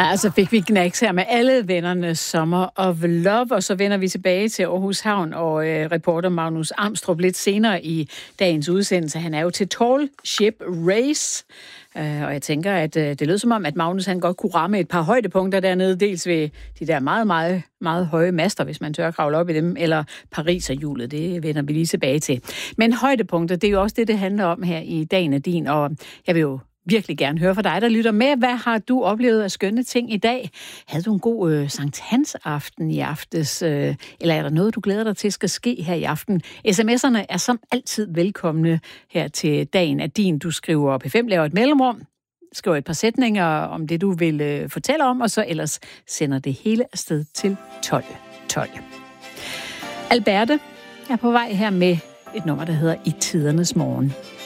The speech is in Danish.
Ja, så fik vi knæks her med alle vennerne Summer of Love, og så vender vi tilbage til Aarhus Havn og reporter Magnus Amstrup lidt senere i dagens udsendelse. Han er jo til Tall Ship Race, og jeg tænker, at det lød som om, at Magnus han godt kunne ramme et par højdepunkter dernede, dels ved de der meget, meget, meget høje master, hvis man tør at kravle op i dem, eller Pariserhjulet, det vender vi lige tilbage til. Men højdepunkter, det er jo også det handler om her i Dagen er din, og jeg vil jo virkelig gerne høre fra dig, der lytter med. Hvad har du oplevet af skønne ting i dag? Havde du en god Sankt Hans aften i aftes? Eller er der noget, du glæder dig til skal ske her i aften? SMS'erne er som altid velkomne her til Dagen er din. Du skriver P5, laver et mellemrum, skriver et par sætninger om det, du vil fortælle om, og så ellers sender det hele afsted til 12. Alberte er på vej her med et nummer, der hedder I tidernes morgen.